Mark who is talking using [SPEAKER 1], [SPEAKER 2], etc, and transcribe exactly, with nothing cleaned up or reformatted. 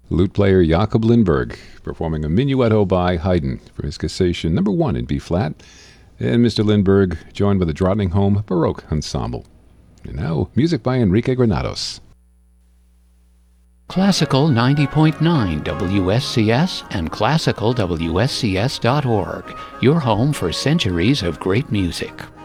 [SPEAKER 1] Lute player Jakob Lindberg performing a minuetto by Haydn for his Cassation number one in B-flat. And Mister Lindberg joined by the Drottningholm Baroque Ensemble. And now, music by Enrique Granados.
[SPEAKER 2] Classical ninety point nine W S C S and classical W S C S dot org, your home for centuries of great music.